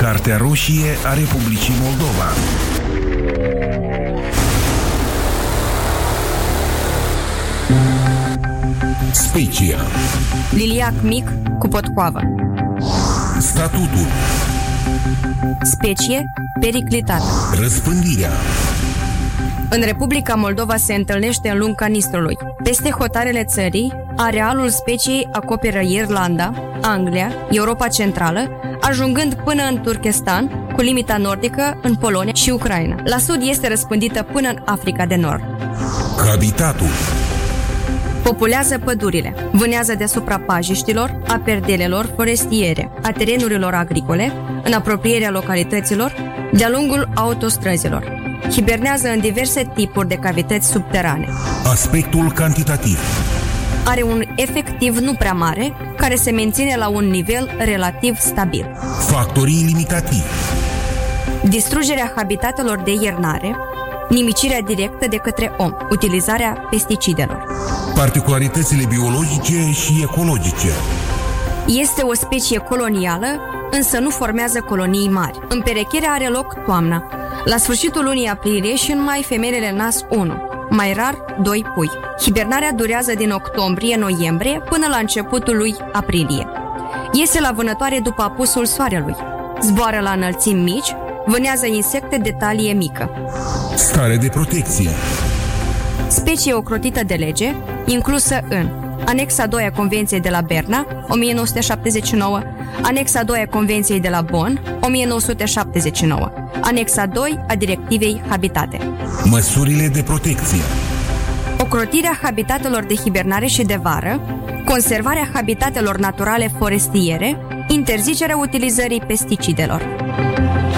Cartea roșie a Republicii Moldova. Specia. Liliac mic cu potcoavă. Statutul. Specie periclitată. Răspândirea. În Republica Moldova se întâlnește în lunga Nistrului. Peste hotarele țării, arealul speciei acoperă Irlanda, Anglia, Europa Centrală, ajungând până în Turkestan, cu limita nordică în Polonia și Ucraina. La sud este răspândită până în Africa de Nord. Habitatul. Populează pădurile, vânează deasupra pajiștilor, a perdelelor forestiere, a terenurilor agricole, în apropierea localităților, de-a lungul autostrăzilor. Hibernează în diverse tipuri de cavități subterane. Aspectul cantitativ. Are un efectiv nu prea mare, care se menține la un nivel relativ stabil. Factorii limitativi. Distrugerea habitatelor de iernare, nimicirea directă de către om, utilizarea pesticidelor. Particularitățile biologice și ecologice. Este o specie colonială, însă nu formează colonii mari. Împerecherea are loc toamna. La sfârșitul lunii aprilie și în mai femelele nasc 1, mai rar 2 pui. Hibernarea durează din octombrie-noiembrie până la începutul lui aprilie. Iese la vânătoare după apusul soarelui. Zboară la înălțimi mici, vânează insecte de talie mică. Stare de protecție. Specie ocrotită de lege, inclusă în Anexa 2 a Convenției de la Berna, 1979, Anexa 2 a Convenției de la Bonn, 1979, Anexa 2 a Directivei Habitate. Măsurile de protecție. Ocrotirea habitatelor de hibernare și de vară, conservarea habitatelor naturale forestiere, interzicerea utilizării pesticidelor.